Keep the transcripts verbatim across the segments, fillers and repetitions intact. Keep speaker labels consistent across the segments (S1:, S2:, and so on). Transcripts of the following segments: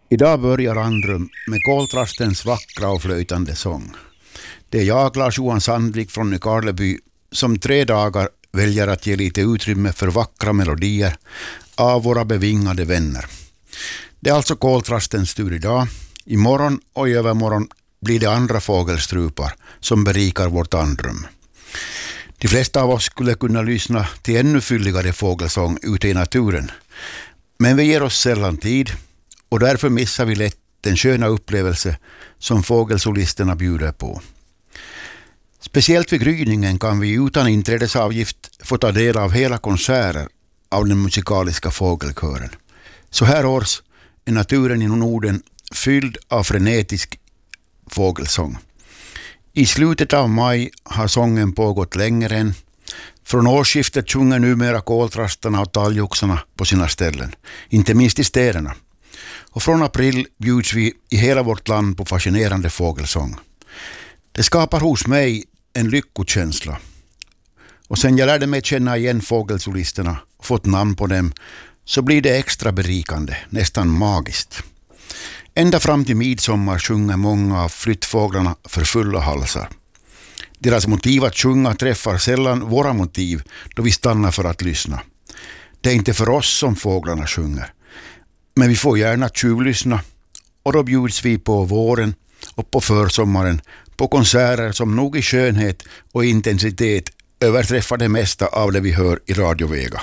S1: Idag börjar Andrum med koltrastens vackra och flöjtande sång. Det är jag, Lars-Johan Sandvik från Nykarleby, som tre dagar väljer att ge lite utrymme för vackra melodier av våra bevingade vänner. Det är alltså koltrastens tur idag. Imorgon och i övermorgon blir det andra fågelstrupar som berikar vårt andrum. De flesta av oss skulle kunna lyssna till ännu fylligare fågelsång ute i naturen. Men vi ger oss sällan tid och därför missar vi lätt den sköna upplevelse som fågelsolisterna bjuder på. Speciellt vid gryningen kan vi utan inträdesavgift få ta del av hela konserter av den musikaliska fågelkören. Så här års är naturen i Norden fylld av frenetisk fågelsång. I slutet av maj har sången pågått längre än. Från årsskiftet sjunger numera koltrastarna och talgoxarna på sina ställen, inte minst i städerna. Och från april bjuds vi i hela vårt land på fascinerande fågelsång. Det skapar hos mig en lyckokänsla. Och sen jag lärde mig känna igen fågelsolisterna och fått namn på dem, så blir det extra berikande, nästan magiskt. Ända fram till midsommar sjunger många av flyttfåglarna för fulla halsar. Deras motiv att sjunga träffar sällan våra motiv då vi stannar för att lyssna. Det är inte för oss som fåglarna sjunger. Men vi får gärna tjuvlyssna och då bjuds vi på våren och på försommaren på konserter som nog i skönhet och intensitet överträffar det mesta av det vi hör i radiovega.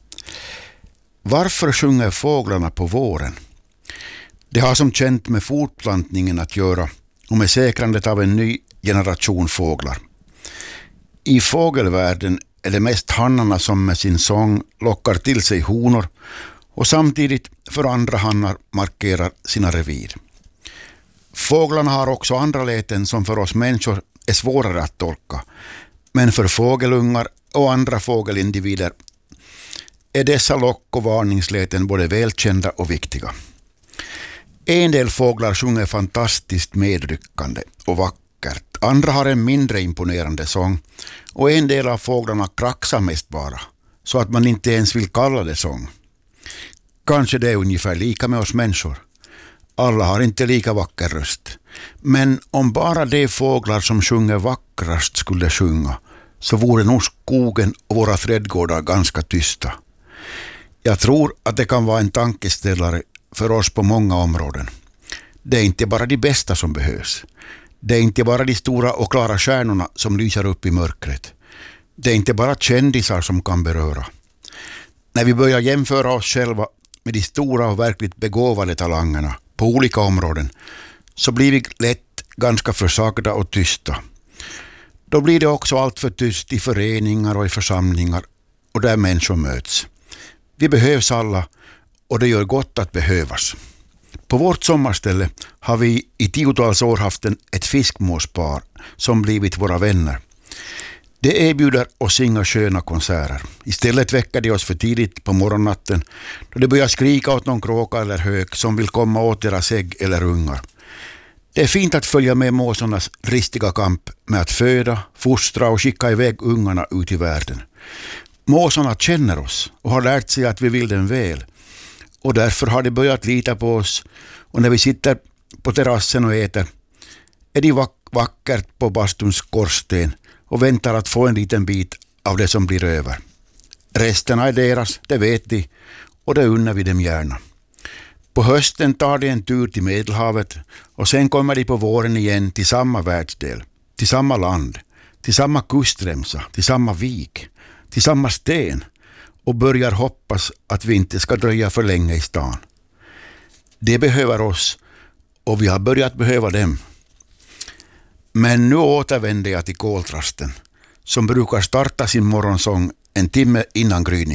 S1: Varför sjunger fåglarna på våren? Det har som känt med fortplantningen att göra och med säkrandet av en ny generation fåglar. I fågelvärlden är det mest hannarna som med sin sång lockar till sig honor och samtidigt för andra hannar markerar sina revir. Fåglarna har också andra läten som för oss människor är svårare att tolka, men för fågelungar och andra fågelindivider är dessa lock- och varningsläten både välkända och viktiga. En del fåglar sjunger fantastiskt medryckande och vackert. Andra har en mindre imponerande sång och en del av fåglarna kraxar mest bara, så att man inte ens vill kalla det sång. Kanske det är ungefär lika med oss människor. Alla har inte lika vacker röst. Men om bara de fåglar som sjunger vackrast skulle sjunga, så vore nog skogen och våra trädgårdar ganska tysta. Jag tror att det kan vara en tankeställare för oss på många områden. Det är inte bara de bästa som behövs. Det är inte bara de stora och klara stjärnorna som lyser upp i mörkret. Det är inte bara kändisar som kan beröra. När vi börjar jämföra oss själva med de stora och verkligt begåvade talangerna på olika områden, så blir vi lätt ganska försagda och tysta. Då blir det också allt för tyst i föreningar och i församlingar och där människor möts. Vi behövs alla och det gör gott att behövas. På vårt sommarställe har vi i tiotals år haft en, ett fiskmåspar som blivit våra vänner. Det erbjuder oss inga sköna konserter. Istället väcker de oss för tidigt på morgonnatten då de börjar skrika åt någon kråka eller hök som vill komma åt deras ägg eller ungar. Det är fint att följa med måsarnas dristiga kamp med att föda, fostra och skicka iväg ungarna ut i världen. Måsarna känner oss och har lärt sig att vi vill dem väl. Och därför har de börjat lita på oss, och när vi sitter på terrassen och äter är de vack- vackert på bastuns skorsten och väntar att få en liten bit av det som blir över. Resterna är deras, det vet de, och det unnar vi dem gärna. På hösten tar de en tur till Medelhavet och sen kommer de på våren igen till samma världsdel, till samma land, till samma kustremsa, till samma vik, till samma sten och börjar hoppas att vi inte ska dröja för länge i stan. De behöver oss och vi har börjat behöva dem. Men nu återvänder jag till koltrasten som brukar starta sin morgonsång en timme innan gryningen.